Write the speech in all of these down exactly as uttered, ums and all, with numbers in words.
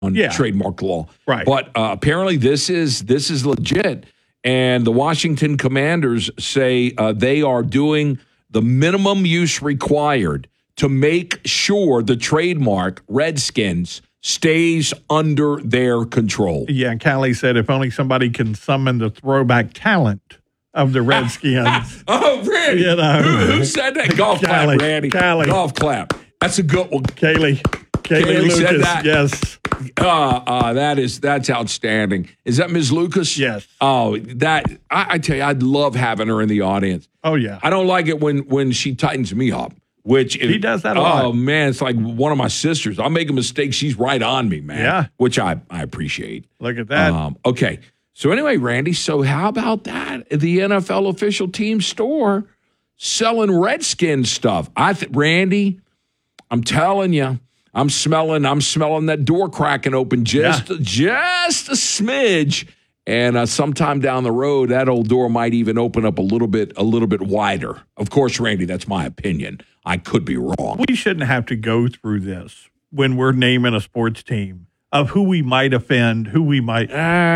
on yeah. trademark law. Right. But uh, apparently this is this is legit. And the Washington Commanders say uh, they are doing the minimum use required to make sure the trademark Redskins stays under their control. Yeah, and Callie said if only somebody can summon the throwback talent of the Redskins. Oh, Randy. You know. Who, who said that? Golf Callie, clap, Randy. Callie. Golf clap. That's a good one. Kaylee. Kaylee, Kaylee Lucas. said that. Yes. Uh, uh, that is that's outstanding. Is that Miz Lucas? Yes. Oh, that I, I tell you, I'd love having her in the audience. Oh yeah. I don't like it when when she tightens me up. Which she is, does that a oh, lot. Oh man, it's like one of my sisters. I'll make a mistake, she's right on me, man. Yeah. Which I I appreciate. Look at that. Um, okay. So anyway, Randy. So how about that? The N F L official team store selling Redskin stuff. I th- Randy, I'm telling you. I'm smelling, I'm smelling that door cracking open just, yeah. just a smidge. And uh, sometime down the road, that old door might even open up a little bit, a little bit wider. Of course, Randy, that's my opinion. I could be wrong. We shouldn't have to go through this when we're naming a sports team of who we might offend, who we might.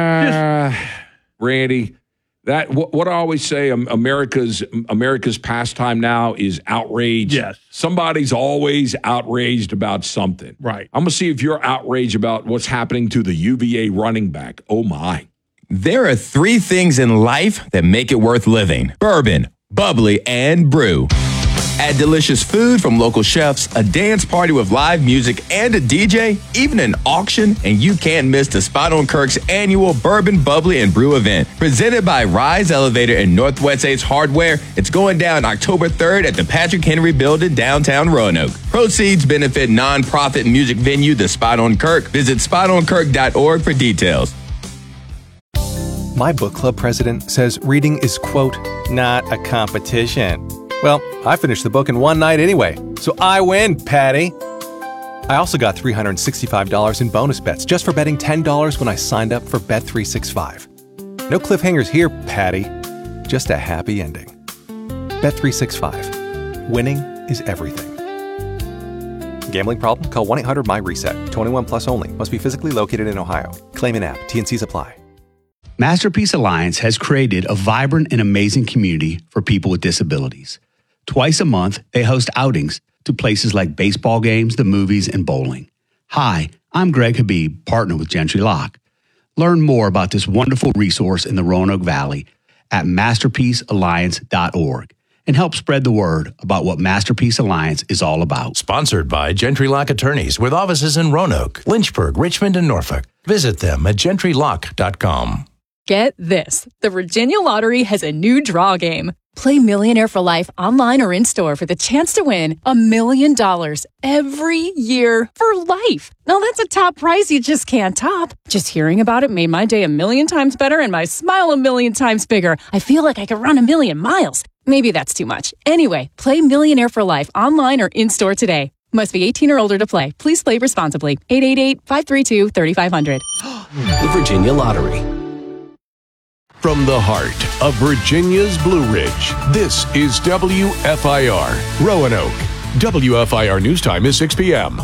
Uh, just... Randy, that what, what I always say, um, America's America's pastime now is outrage. Yes. Somebody's always outraged about something. Right. I'm going to see if you're outraged about what's happening to the U V A running back. Oh, my. There are three things in life that make it worth living: bourbon, bubbly, and brew. Add delicious food from local chefs, a dance party with live music, and a D J, even an auction, and you can't miss the Spot on Kirk's annual Bourbon, Bubbly, and Brew event. Presented by Rise Elevator and Northwest Ace Hardware, it's going down October third at the Patrick Henry Building, downtown Roanoke. Proceeds benefit nonprofit music venue, the Spot on Kirk. Visit spot on kirk dot org for details. My book club president says reading is, quote, not a competition. Well, I finished the book in one night anyway, so I win, Patty. I also got three hundred sixty-five dollars in bonus bets just for betting ten dollars when I signed up for Bet three sixty-five. No cliffhangers here, Patty. Just a happy ending. Bet three sixty-five. Winning is everything. Gambling problem? Call one eight hundred my reset. twenty-one plus only. Must be physically located in Ohio. Claim in app. T N Cs apply. Masterpiece Alliance has created a vibrant and amazing community for people with disabilities. Twice a month, they host outings to places like baseball games, the movies, and bowling. Hi, I'm Greg Habib, partner with Gentry Lock. Learn more about this wonderful resource in the Roanoke Valley at masterpiece alliance dot org and help spread the word about what Masterpiece Alliance is all about. Sponsored by Gentry Lock Attorneys with offices in Roanoke, Lynchburg, Richmond, and Norfolk. Visit them at gentry lock dot com. Get this. The Virginia Lottery has a new draw game. Play Millionaire for Life online or in-store for the chance to win a million dollars every year for life. Now, that's a top prize you just can't top. Just hearing about it made my day a million times better and my smile a million times bigger. I feel like I could run a million miles. Maybe that's too much. Anyway, play Millionaire for Life online or in-store today. Must be eighteen or older to play. Please play responsibly. eight eight eight, five three two, three five zero zero. The Virginia Lottery. From the heart of Virginia's Blue Ridge, this is W F I R, Roanoke. W F I R News Time is six p.m.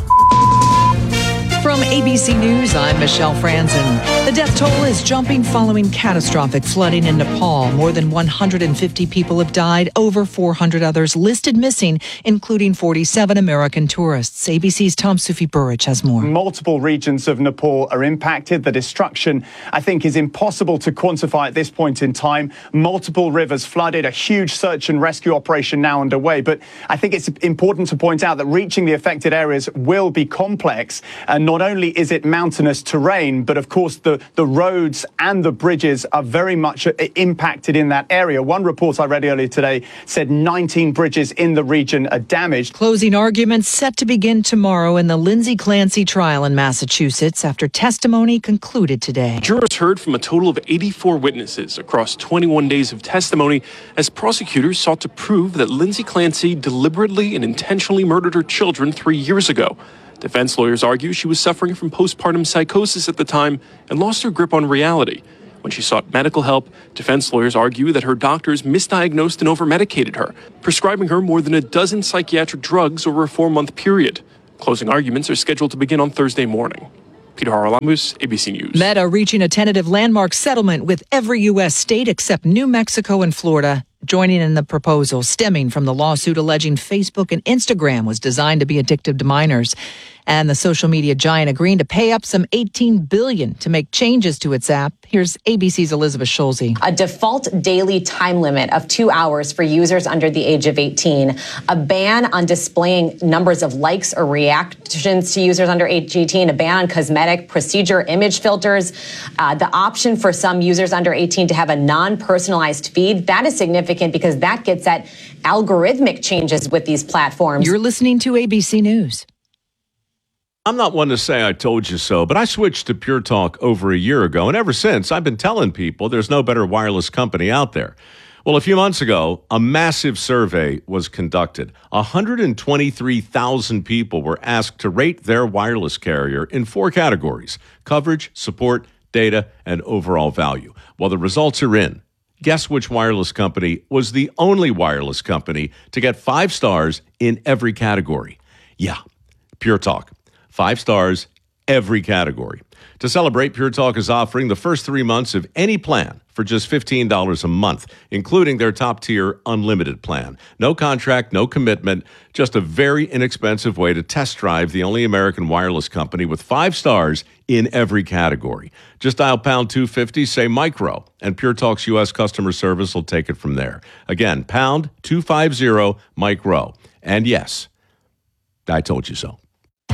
From A B C News, I'm Michelle Franzen. The death toll is jumping following catastrophic flooding in Nepal. More than one hundred fifty people have died, over four hundred others listed missing, including forty-seven American tourists. A B C's Tom Sufi Burrich has more. Multiple regions of Nepal are impacted. The destruction, I think, is impossible to quantify at this point in time. Multiple rivers flooded, a huge search and rescue operation now underway. But I think it's important to point out that reaching the affected areas will be complex. And not only is it mountainous terrain, but of course the, the roads and the bridges are very much impacted in that area. One report I read earlier today said nineteen bridges in the region are damaged. Closing arguments set to begin tomorrow in the Lindsay Clancy trial in Massachusetts after testimony concluded today. Jurors heard from a total of eighty-four witnesses across twenty-one days of testimony as prosecutors sought to prove that Lindsay Clancy deliberately and intentionally murdered her children three years ago. Defense lawyers argue she was suffering from postpartum psychosis at the time and lost her grip on reality. When she sought medical help, defense lawyers argue that her doctors misdiagnosed and overmedicated her, prescribing her more than a dozen psychiatric drugs over a four-month period. Closing arguments are scheduled to begin on Thursday morning. Peter Haralamus, A B C News. Meta reaching a tentative landmark settlement with every U S state except New Mexico and Florida. Joining in the proposal stemming from the lawsuit alleging Facebook and Instagram was designed to be addictive to minors. And the social media giant agreeing to pay up some eighteen billion dollars to make changes to its app. Here's A B C's Elizabeth Schulze. A default daily time limit of two hours for users under the age of eighteen. A ban on displaying numbers of likes or reactions to users under age eighteen. A ban on cosmetic procedure image filters. Uh, the option for some users under eighteen to have a non-personalized feed. That is significant because that gets at algorithmic changes with these platforms. You're listening to A B C News. I'm not one to say I told you so, but I switched to Pure Talk over a year ago, and ever since, I've been telling people there's no better wireless company out there. Well, a few months ago, a massive survey was conducted. one hundred twenty-three thousand people were asked to rate their wireless carrier in four categories: coverage, support, data, and overall value. Well, the results are in. Guess which wireless company was the only wireless company to get five stars in every category? Yeah, Pure Talk. Five stars, every category. To celebrate, Pure Talk is offering the first three months of any plan for just fifteen dollars a month, including their top-tier unlimited plan. No contract, no commitment, just a very inexpensive way to test drive the only American wireless company with five stars in every category. Just dial pound two fifty, say micro, and Pure Talk's U S customer service will take it from there. Again, pound two fifty, micro. And yes, I told you so.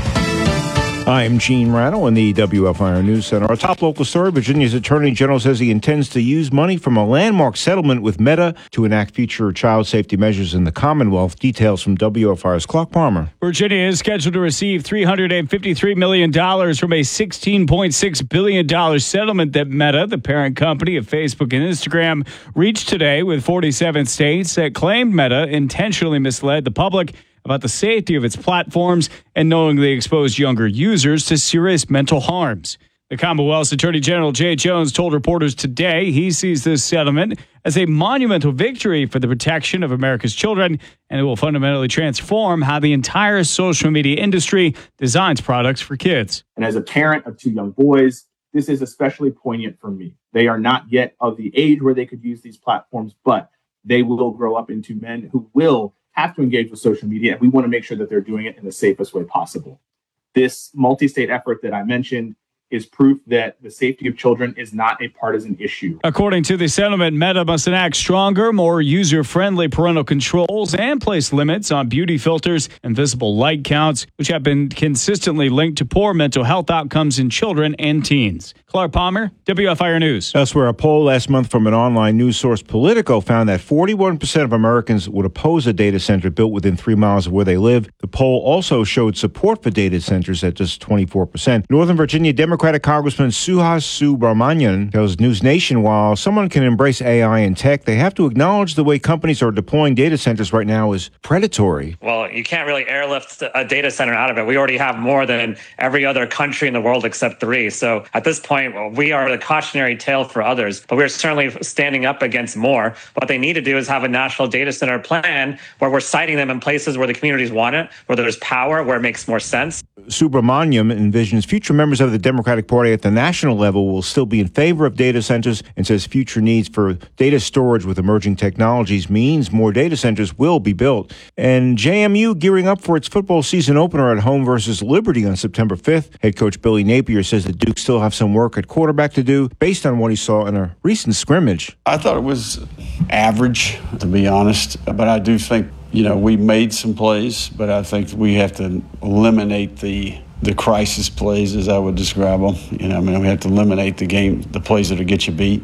I'm Gene Rattle in the W F I R News Center. Our top local story, Virginia's Attorney General says he intends to use money from a landmark settlement with Meta to enact future child safety measures in the Commonwealth. Details from W F I R's Clark Palmer. Virginia is scheduled to receive three hundred fifty-three million dollars from a sixteen point six billion dollars settlement that Meta, the parent company of Facebook and Instagram, reached today with forty-seven states that claimed Meta intentionally misled the public about the safety of its platforms and knowingly exposed younger users to serious mental harms. The Commonwealth's Attorney General Jay Jones told reporters today he sees this settlement as a monumental victory for the protection of America's children, and it will fundamentally transform how the entire social media industry designs products for kids. And as a parent of two young boys, this is especially poignant for me. They are not yet of the age where they could use these platforms, but they will grow up into men who will have to engage with social media, and we want to make sure that they're doing it in the safest way possible. This multi-state effort that I mentioned is proof that the safety of children is not a partisan issue. According to the settlement, Meta must enact stronger, more user-friendly parental controls and place limits on beauty filters and visible light counts, which have been consistently linked to poor mental health outcomes in children and teens. Clark Palmer, W F I R News. Elsewhere, a poll last month from an online news source, Politico, found that forty-one percent of Americans would oppose a data center built within three miles of where they live. The poll also showed support for data centers at just twenty-four percent. Northern Virginia Democratic Congressman Suhas Subramanian tells News Nation while someone can embrace A I and tech, they have to acknowledge the way companies are deploying data centers right now is predatory. Well, you can't really airlift a data center out of it. We already have more than every other country in the world except three. So at this point, well, we are the cautionary tale for others, but we're certainly standing up against more. What they need to do is have a national data center plan where we're siting them in places where the communities want it, where there's power, where it makes more sense. Subramanian envisions future members of the Democratic Party at the national level will still be in favor of data centers and says future needs for data storage with emerging technologies means more data centers will be built. And J M U gearing up for its football season opener at home versus Liberty on September fifth. Head coach Billy Napier says the Dukes still have some work at quarterback to do based on what he saw in a recent scrimmage. I thought it was average, to be honest, but I do think, you know, we made some plays, but I think we have to eliminate the the crisis plays, as I would describe them. You know, I mean, we have to eliminate the game, the plays that'll get you beat.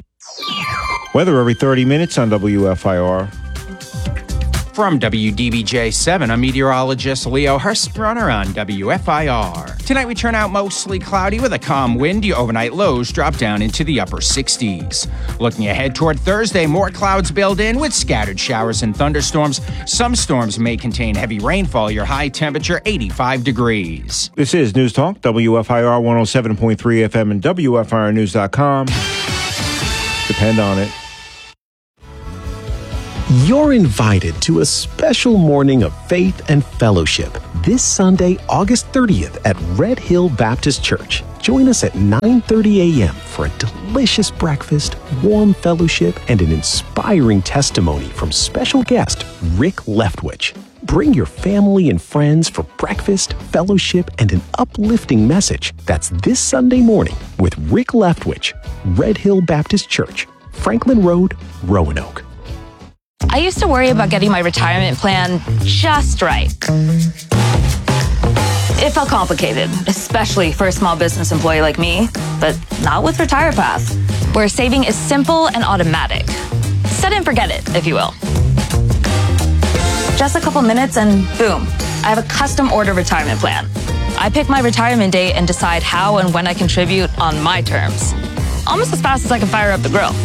Weather every thirty minutes on W F I R. From W D B J seven, I'm meteorologist Leo Hurstrunner on W F I R. Tonight we turn out mostly cloudy with a calm wind. Your overnight lows drop down into the upper sixties. Looking ahead toward Thursday, more clouds build in with scattered showers and thunderstorms. Some storms may contain heavy rainfall. Your high temperature eighty-five degrees. This is News Talk, W F I R one oh seven point three F M and W F I R news dot com. Depend on it. You're invited to a special morning of faith and fellowship this Sunday, August thirtieth at Red Hill Baptist Church. Join us at nine thirty a.m. for a delicious breakfast, warm fellowship, and an inspiring testimony from special guest Rick Leftwich. Bring your family and friends for breakfast, fellowship, and an uplifting message. That's this Sunday morning with Rick Leftwich, Red Hill Baptist Church, Franklin Road, Roanoke. I used to worry about getting my retirement plan just right. It felt complicated, especially for a small business employee like me, but not with RetirePath, where saving is simple and automatic. Set it and forget it, if you will. Just a couple minutes and boom, I have a custom order retirement plan. I pick my retirement date and decide how and when I contribute on my terms. Almost as fast as I can fire up the grill.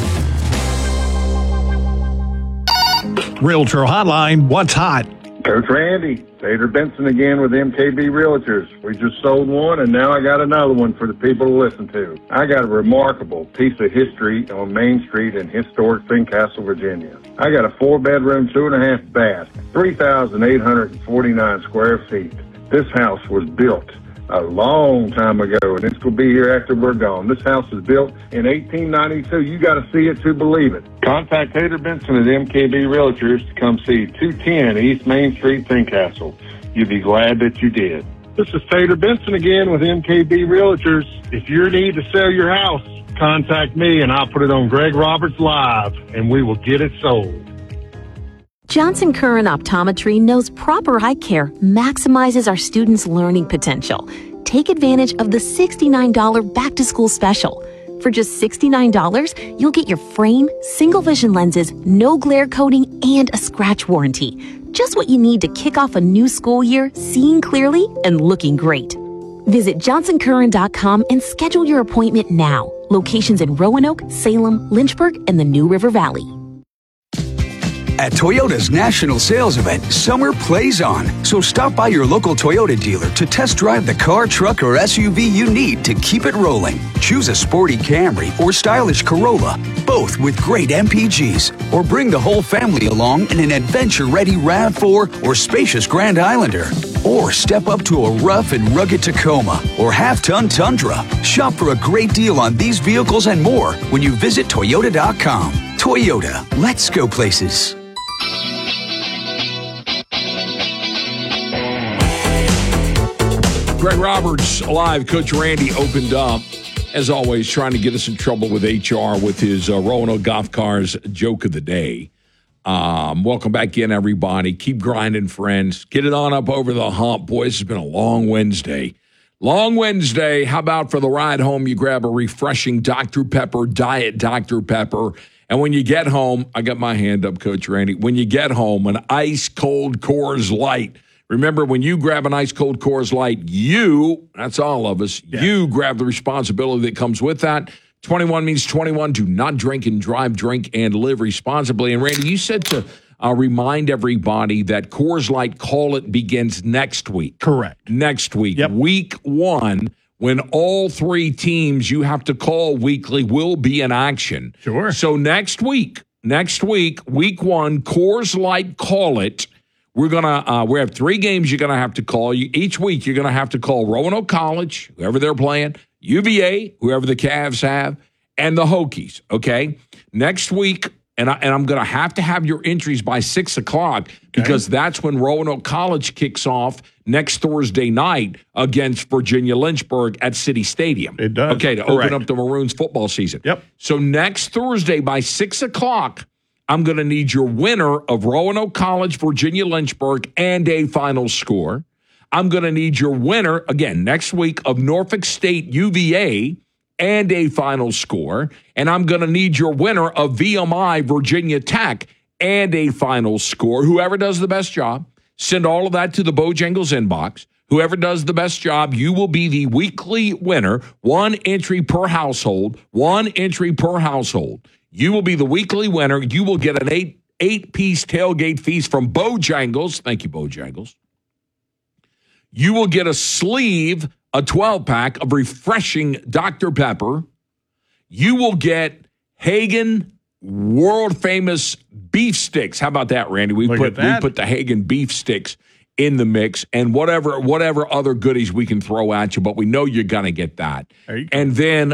Realtor Hotline, what's hot? Coach Randy, Tater Benson again with M K B Realtors. We just sold one, and now I got another one for the people to listen to. I got a remarkable piece of history on Main Street in historic Fincastle, Virginia. I got a four-bedroom, two-and-a-half bath, three thousand eight hundred forty-nine square feet. This house was built a long time ago, and it's going to be here after we're gone. This house was built in eighteen ninety-two. You got to see it to believe it. Contact Tater Benson at M K B Realtors to come see two ten East Main Street, Fincastle. You'll be glad that you did. This is Tater Benson again with M K B Realtors. If you need to sell your house, contact me and I'll put it on Greg Roberts Live, and we will get it sold. Johnson Curran Optometry knows proper eye care maximizes our students' learning potential. Take advantage of the sixty-nine dollars back-to-school special. For just sixty-nine dollars, you'll get your frame, single vision lenses, no glare coating, and a scratch warranty. Just what you need to kick off a new school year seeing clearly and looking great. Visit johnson curran dot com and schedule your appointment now. Locations in Roanoke, Salem, Lynchburg, and the New River Valley. At Toyota's national sales event, summer plays on. So stop by your local Toyota dealer to test drive the car, truck, or S U V you need to keep it rolling. Choose a sporty Camry or stylish Corolla, both with great M P Gs. Or bring the whole family along in an adventure-ready RAV four or spacious Grand Islander. Or step up to a rough and rugged Tacoma or half-ton Tundra. Shop for a great deal on these vehicles and more when you visit Toyota dot com. Toyota, let's go places. Greg Roberts alive. Coach Randy opened up, as always, trying to get us in trouble with H R with his uh, Roanoke Golf Cars joke of the day. Um, welcome back in, everybody. Keep grinding, friends. Get it on up over the hump. Boys, it's been a long Wednesday. Long Wednesday. How about for the ride home, you grab a refreshing Doctor Pepper, Diet Doctor Pepper. And when you get home, I got my hand up, Coach Randy. When you get home, an ice-cold Coors Light. Remember, when you grab an ice-cold Coors Light, you, that's all of us, yeah. you grab the responsibility that comes with that. twenty-one means twenty-one. Do not drink and drive, drink and live responsibly. And, Randy, you said to uh, remind everybody that Coors Light Call It begins next week. Correct. Next week. Yep. Week one, when all three teams you have to call weekly will be in action. Sure. So next week, next week, week one, Coors Light Call It. We're gonna uh, we have three games you're gonna have to call. You, each week you're gonna have to call Roanoke College, whoever they're playing, U V A, whoever the Cavs have, and the Hokies. Okay, next week, and I, and I'm gonna have to have your entries by six o'clock because that's when Roanoke College kicks off next Thursday night against Virginia Lynchburg at City Stadium. It does. Okay, to Correct. open up the Maroons football season. Yep. So next Thursday by six o'clock. I'm going to need your winner of Roanoke College, Virginia Lynchburg, and a final score. I'm going to need your winner, again, next week of Norfolk State, U V A, and a final score. And I'm going to need your winner of V M I, Virginia Tech, and a final score. Whoever does the best job, send all of that to the Bojangles inbox. Whoever does the best job, you will be the weekly winner. One entry per household. One entry per household. You will be the weekly winner. You will get an eight, eight-piece tailgate feast from Bojangles. Thank you, Bojangles. You will get a sleeve, a twelve-pack of refreshing Doctor Pepper. You will get Hagen world famous beef sticks. How about that, Randy? We Look put at that. we put the Hagen beef sticks in the mix, and whatever whatever other goodies we can throw at you, but we know you're gonna get that. There you go. And then